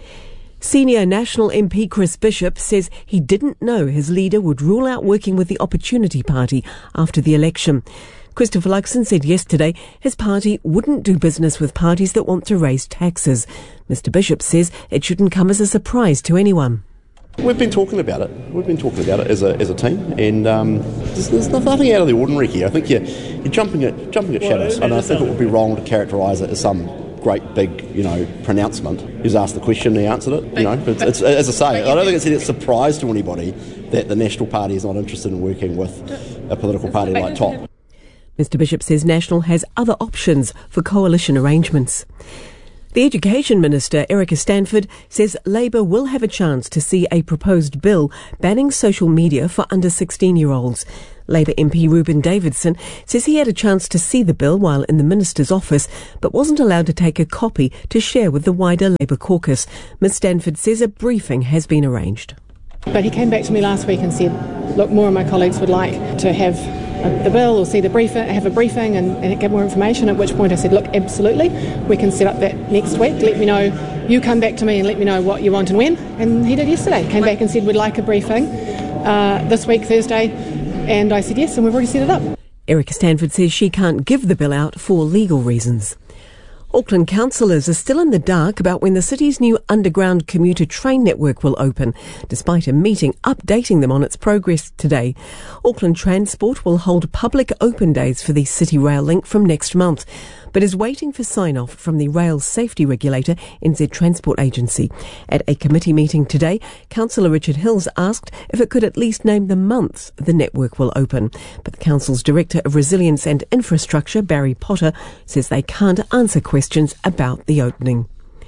K: Senior National MP Chris Bishop says he didn't know his leader would rule out working with the Opportunity Party after the election. Christopher Luxon said yesterday his party wouldn't do business with parties that want to raise taxes. Mr Bishop says it shouldn't come as a surprise to anyone.
M: We've been talking about it. We've been talking about it as a team, and there's nothing out of the ordinary here. I think you're jumping at shadows, and I think it would be wrong to characterise it as some great big, pronouncement. He's asked the question, he answered it. But it's, as I say, I don't think it's a surprise to anybody that the National Party is not interested in working with a political party like TOP.
K: Mr Bishop says National has other options for coalition arrangements. The Education Minister, Erica Stanford, says Labour will have a chance to see a proposed bill banning social media for under 16-year-olds. Labour MP Ruben Davidson says he had a chance to see the bill while in the Minister's office, but wasn't allowed to take a copy to share with the wider Labour caucus. Ms Stanford says a briefing has been arranged.
N: But he came back to me last week and said, look, more of my colleagues would like to have the bill or see the briefing, have a briefing and get more information, at which point I said, look, absolutely, we can set up that next week. Let me know, you come back to me and let me know what you want and when. And he did yesterday. Came back and said, we'd like a briefing this week, Thursday. And I said yes, and we've already set it up.
K: Erica Stanford says she can't give the bill out for legal reasons. Auckland councillors are still in the dark about when the city's new underground commuter train network will open, despite a meeting updating them on its progress today. Auckland Transport will hold public open days for the City Rail link from next month, but is waiting for sign-off from the rail safety regulator, NZ Transport Agency. At a committee meeting today, Councillor Richard Hills asked if it could at least name the month the network will open. But the Council's Director of Resilience and Infrastructure, Barry Potter, says they can't answer questions about the opening.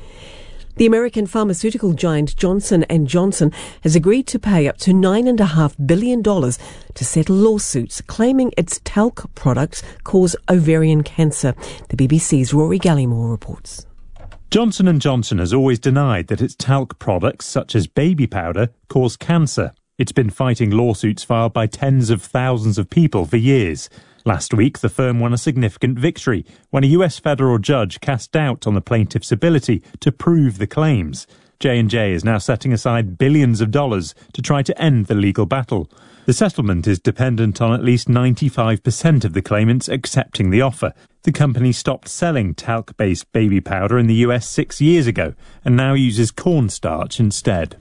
K: The American pharmaceutical giant Johnson & Johnson has agreed to pay up to $9.5 billion to settle lawsuits claiming its talc products cause ovarian cancer. The BBC's Rory Gallimore reports.
O: Johnson & Johnson has always denied that its talc products, such as baby powder, cause cancer. It's been fighting lawsuits filed by tens of thousands of people for years. Last week, the firm won a significant victory when a US federal judge cast doubt on the plaintiff's ability to prove the claims. J&J is now setting aside billions of dollars to try to end the legal battle. The settlement is dependent on at least 95% of the claimants accepting the offer. The company stopped selling talc-based baby powder in the US 6 years ago and now uses cornstarch instead.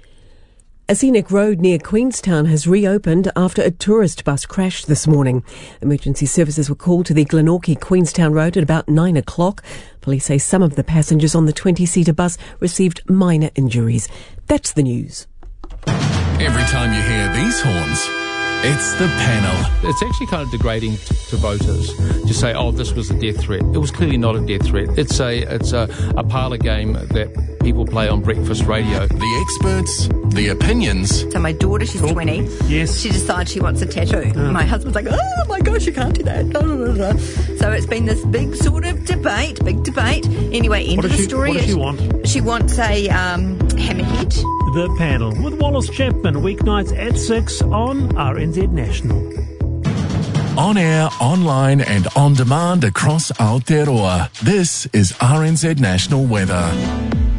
K: A scenic road near Queenstown has reopened after a tourist bus crashed this morning. Emergency services were called to the Glenorchy Queenstown Road at about 9 o'clock. Police say some of the passengers on the 20-seater bus received minor injuries. That's the news.
D: Every time you hear these horns, it's the panel.
P: It's actually kind of degrading to voters to say, oh, this was a death threat. It was clearly not a death threat. It's a parlour game that people play on breakfast radio.
D: The experts, the opinions.
Q: So my daughter, she's 20.
O: Yes.
Q: She decides she wants a tattoo. My husband's like, oh my gosh, you can't do that. So it's been this big sort of debate. Anyway, end of the story.
O: What does she want?
Q: She wants a hammerhead.
O: The Panel with Wallace Chapman, weeknights at 6 on RNZ National.
D: On air, online and on demand across Aotearoa. This is RNZ National Weather.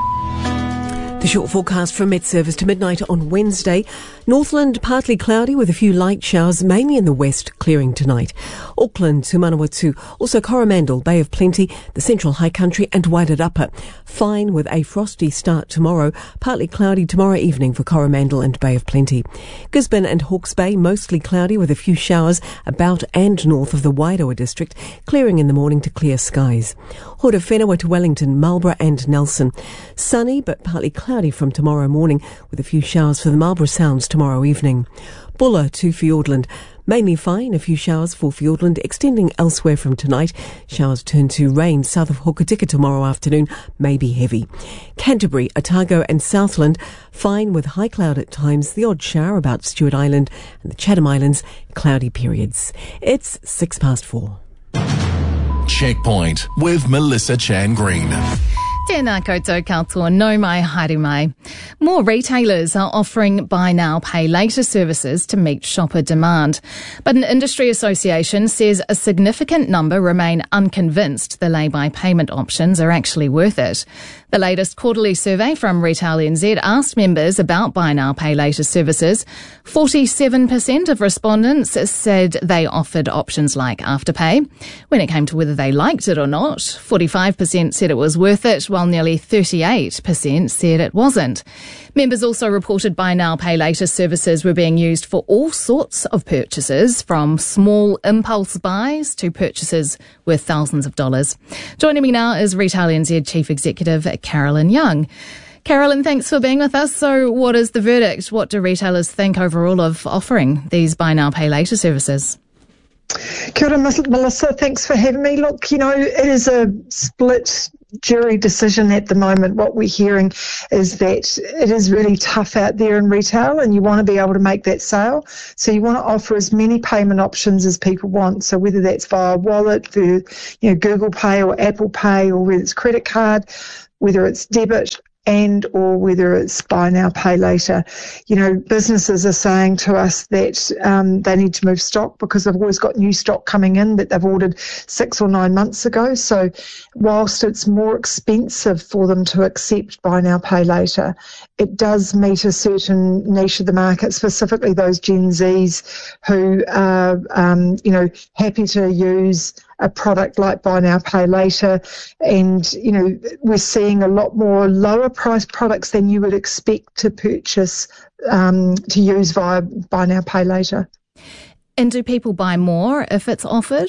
K: The short forecast from Met Service to midnight on Wednesday. Northland partly cloudy with a few light showers, mainly in the west, clearing tonight. Auckland, Tumanawatu, also Coromandel, Bay of Plenty, the Central High Country and Wairarapa. Fine with a frosty start tomorrow. Partly cloudy tomorrow evening for Coromandel and Bay of Plenty. Gisborne and Hawke's Bay, mostly cloudy with a few showers about and north of the Wairoa district, clearing in the morning to clear skies. Hora Whenua to Wellington, Marlborough and Nelson. Sunny but partly cloudy from tomorrow morning with a few showers for the Marlborough Sounds tomorrow evening. Bulla to Fiordland. Mainly fine, a few showers for Fiordland, extending elsewhere from tonight. Showers turn to rain south of Hokitika tomorrow afternoon, may be heavy. Canterbury, Otago and Southland, fine with high cloud at times, the odd shower about Stewart Island and the Chatham Islands, cloudy periods. It's 4:06.
D: Checkpoint with Melissa Chan Green.
J: Tēnā koutou katoa, nau mai, haere mai. More retailers are offering buy now, pay later services to meet shopper demand. But an industry association says a significant number remain unconvinced the lay-by payment options are actually worth it. The latest quarterly survey from Retail NZ asked members about buy now, pay later services. 47% of respondents said they offered options like Afterpay. When it came to whether they liked it or not, 45% said it was worth it, while nearly 38% said it wasn't. Members also reported buy now, pay later services were being used for all sorts of purchases, from small impulse buys to purchases worth thousands of dollars. Joining me now is Retail NZ Chief Executive Carolyn Young. Carolyn, thanks for being with us. So what is the verdict? What do retailers think overall of offering these buy now, pay later services?
R: Kia ora, Melissa. Thanks for having me. Look, it is a split jury decision at the moment. What we're hearing is that it is really tough out there in retail and you want to be able to make that sale. So you want to offer as many payment options as people want. So whether that's via wallet, through Google Pay or Apple Pay, or whether it's credit card, whether it's debit, and or whether it's buy now, pay later. Businesses are saying to us that they need to move stock because they've always got new stock coming in that they've ordered 6 or 9 months ago. So whilst it's more expensive for them to accept buy now, pay later, it does meet a certain niche of the market, specifically those Gen Zs who are, happy to use a product like buy now, pay later. And, we're seeing a lot more lower price products than you would expect to purchase, to use via buy now, pay later.
J: And do people buy more if it's offered?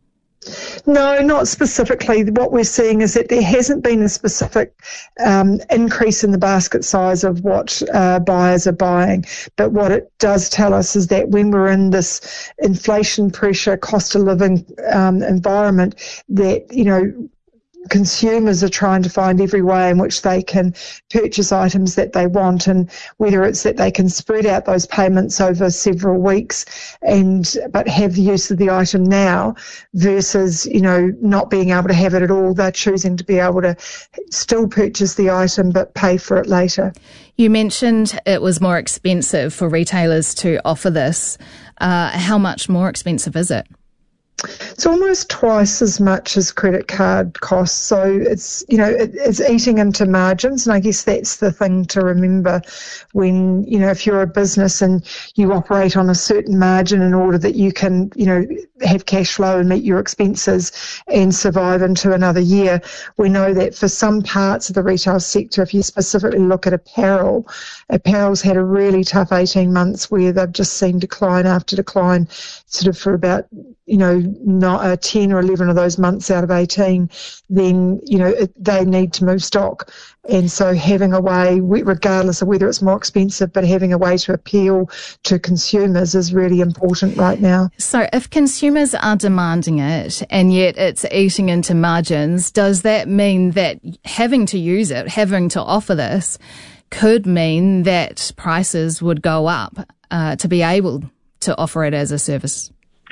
R: No, not specifically. What we're seeing is that there hasn't been a specific increase in the basket size of what buyers are buying. But what it does tell us is that when we're in this inflation pressure, cost of living environment, that, consumers are trying to find every way in which they can purchase items that they want, and whether it's that they can spread out those payments over several weeks but have the use of the item now versus, not being able to have it at all. They're choosing to be able to still purchase the item but pay for it later.
J: You mentioned it was more expensive for retailers to offer this. How much more expensive is it?
R: It's almost twice as much as credit card costs. So it's, it's eating into margins. And I guess that's the thing to remember when, if you're a business and you operate on a certain margin in order that you can, have cash flow and meet your expenses and survive into another year. We know that for some parts of the retail sector, if you specifically look at apparel's had a really tough 18 months where they've just seen decline after decline, sort of for about, not 10 or 11 of those months out of 18, then, they need to move stock. And so having a way, regardless of whether it's more expensive, but having a way to appeal to consumers is really important right now.
J: So if consumers are demanding it and yet it's eating into margins, does that mean that having to use it, having to offer this, could mean that prices would go up to be able to offer it as a service?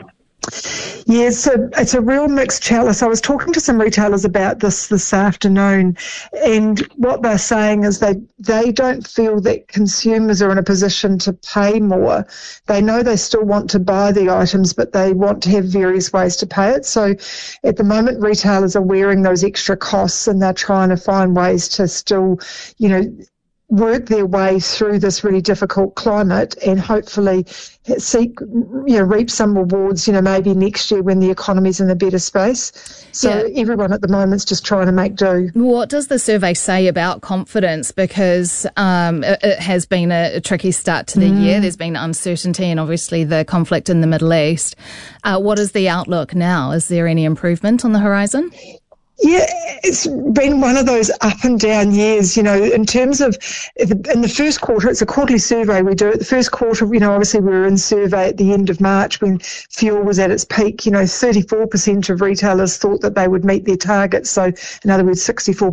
R: Yeah, so it's a real mixed chalice. I was talking to some retailers about this afternoon, and what they're saying is they don't feel that consumers are in a position to pay more. They know they still want to buy the items, but they want to have various ways to pay it. So at the moment, retailers are wearing those extra costs and they're trying to find ways to still, work their way through this really difficult climate and hopefully reap some rewards, maybe next year when the economy's in a better space. So everyone at the moment's just trying to make do.
J: What does the survey say about confidence? Because it has been a tricky start to the year. There's been uncertainty and obviously the conflict in the Middle East. What is the outlook now? Is there any improvement on the horizon?
R: Yeah, it's been one of those up and down years, in terms of in the first quarter. It's a quarterly survey we do. At the first quarter, obviously we were in survey at the end of March when fuel was at its peak. 34% of retailers thought that they would meet their targets. So in other words,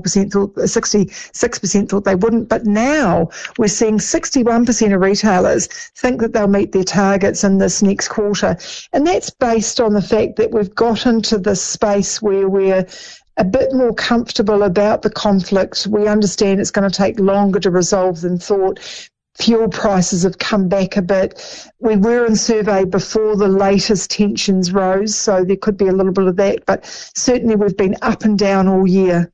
R: 66% thought they wouldn't. But now we're seeing 61% of retailers think that they'll meet their targets in this next quarter. And that's based on the fact that we've got into this space where we're a bit more comfortable about the conflict. We understand it's going to take longer to resolve than thought. Fuel prices have come back a bit. We were in survey before the latest tensions rose, so there could be a little bit of that, but certainly we've been up and down all year.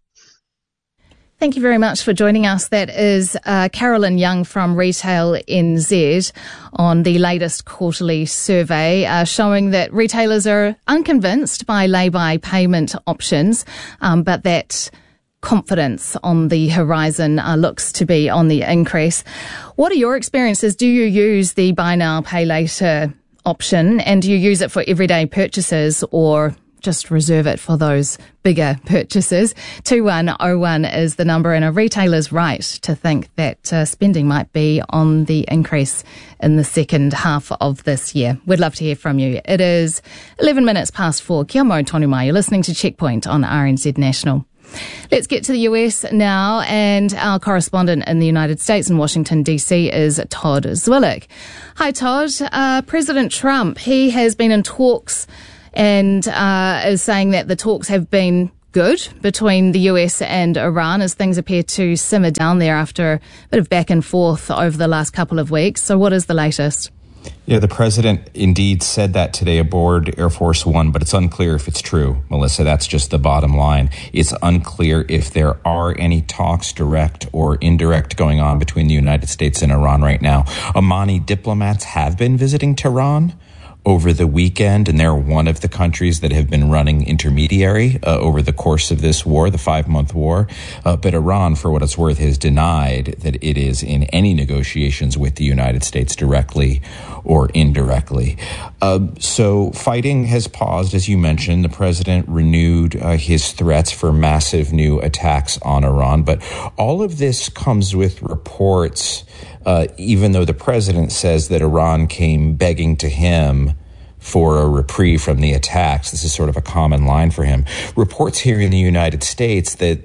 J: Thank you very much for joining us. That is Carolyn Young from Retail NZ on the latest quarterly survey showing that retailers are unconvinced by lay-by payment options, but that confidence on the horizon looks to be on the increase. What are your experiences? Do you use the buy now, pay later option, and do you use it for everyday purchases or just reserve it for those bigger purchases? 2101 is the number, and a retailer's right to think that spending might be on the increase in the second half of this year. We'd love to hear from you. It is 11 minutes past 4. Kia mau tonu mai. You're listening to Checkpoint on RNZ National. Let's get to the US now, and our correspondent in the United States in Washington, D.C. is Todd Zwillich. Hi, Todd. President Trump, he has been in talks and is saying that the talks have been good between the US and Iran as things appear to simmer down there after a bit of back and forth over the last couple of weeks. So what is the latest?
S: Yeah, the president indeed said that today aboard Air Force One, but it's unclear if it's true, Melissa. That's just the bottom line. It's unclear if there are any talks, direct or indirect, going on between the United States and Iran right now. Omani diplomats have been visiting Tehran over the weekend, and they're one of the countries that have been running intermediary over the course of this war, the 5-month war. But Iran, for what it's worth, has denied that it is in any negotiations with the United States directly or indirectly. So fighting has paused, as you mentioned. The president renewed his threats for massive new attacks on Iran. But all of this comes with reports, even though the president says that Iran came begging to him for a reprieve from the attacks. This is sort of a common line for him. Reports here in the United States that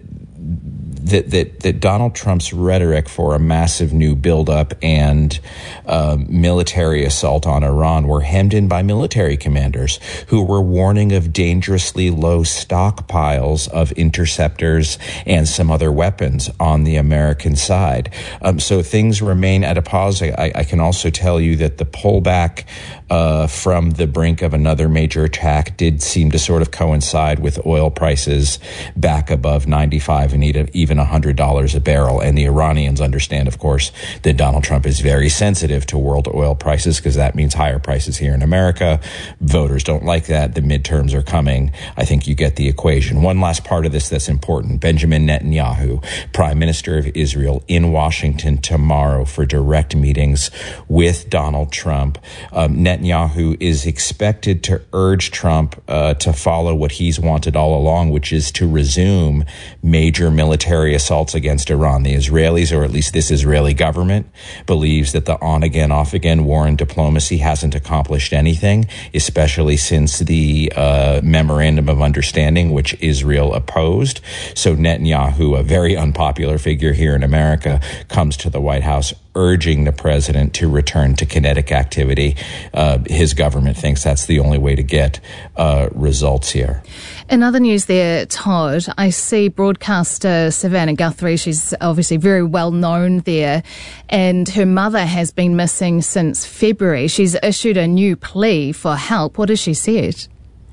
S: Donald Trump's rhetoric for a massive new buildup and military assault on Iran were hemmed in by military commanders who were warning of dangerously low stockpiles of interceptors and some other weapons on the American side. So things remain at a pause. I can also tell you that the pullback from the brink of another major attack did seem to sort of coincide with oil prices back above 95 and even $100 a barrel. And the Iranians understand, of course, that Donald Trump is very sensitive to world oil prices because that means higher prices here in America. Voters don't like that. The midterms are coming. I think you get the equation. One last part of this that's important. Benjamin Netanyahu, Prime Minister of Israel, in Washington tomorrow for direct meetings with Donald Trump. Netanyahu is expected to urge Trump to follow what he's wanted all along, which is to resume major military assaults against Iran. The Israelis, or at least this Israeli government, believes that the on-again, off-again war and diplomacy hasn't accomplished anything, especially since the Memorandum of Understanding, which Israel opposed. So Netanyahu, a very unpopular figure here in America, comes to the White House urging the president to return to kinetic activity. His government thinks that's the only way to get results here.
J: In other news there, Todd, I see broadcaster Savannah Guthrie. She's obviously very well known there, and her mother has been missing since February. She's issued a new plea for help. What has she said?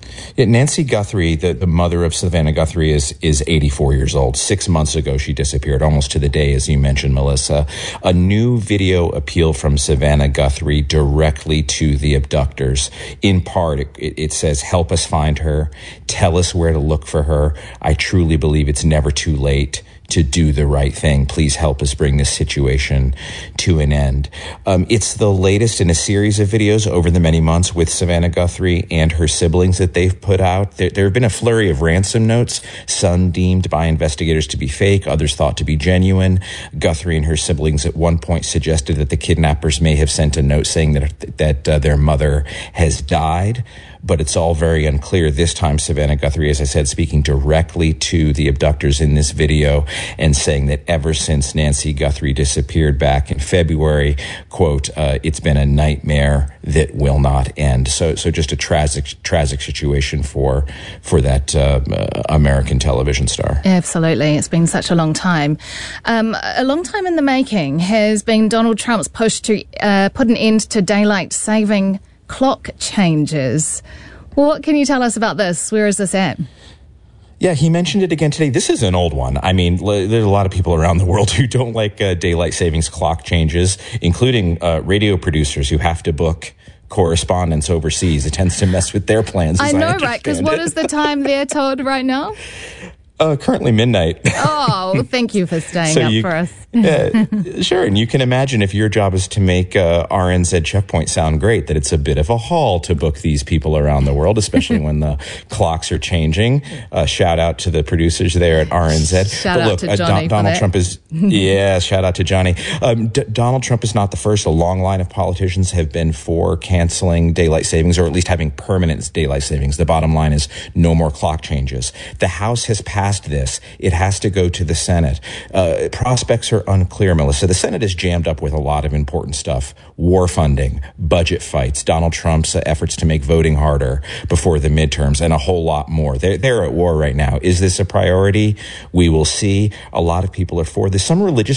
S: Yeah, Nancy Guthrie, the mother of Savannah Guthrie, is 84 years old. 6 months ago, she disappeared, almost to the day, as you mentioned, Melissa. A new video appeal from Savannah Guthrie directly to the abductors. In part, it says, help us find her. Tell us where to look for her. I truly believe it's never too late to do the right thing. Please help us bring this situation to an end. It's the latest in a series of videos over the many months with Savannah Guthrie and her siblings that they've put out. There have been a flurry of ransom notes, some deemed by investigators to be fake, others thought to be genuine. Guthrie and her siblings at one point suggested that the kidnappers may have sent a note saying that their mother has died. But it's all very unclear. This time, Savannah Guthrie, as I said, speaking directly to the abductors in this video and saying that ever since Nancy Guthrie disappeared back in February, quote, it's been a nightmare that will not end. So just a tragic situation for that American television star.
J: Absolutely. It's been such a long time. A long time in the making has been Donald Trump's push to put an end to daylight saving clock changes. What can you tell us about this? Where is this at?
S: Yeah, he mentioned it again today. This is an old one. I mean, there's a lot of people around the world who don't like daylight savings clock changes, including radio producers who have to book correspondence overseas. It tends to mess with their plans.
J: I know, right? Because what is the time they're told right now?
S: Currently midnight.
J: Oh, thank you for staying up for us.
S: Sure, and you can imagine if your job is to make RNZ Checkpoint sound great, that it's a bit of a haul to book these people around the world, especially when the clocks are changing. Shout out to the producers there at RNZ.
J: Shout out to Johnny.
S: Donald Trump is, shout out to Johnny. Donald Trump is not the first. A long line of politicians have been for canceling daylight savings, or at least having permanent daylight savings. The bottom line is no more clock changes. The House has passed this. It has to go to the Senate. Prospects are unclear, Melissa. The Senate is jammed up with a lot of important stuff. War funding, budget fights, Donald Trump's efforts to make voting harder before the midterms, and a whole lot more. They're at war right now. Is this a priority? We will see. A lot of people are for this. Some religious